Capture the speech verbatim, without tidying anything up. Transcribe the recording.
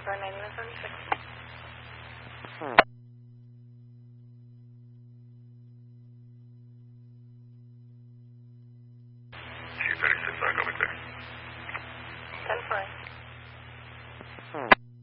for ninety-one seventy-six. two thirty-six, I go back there. ten four. Hmm.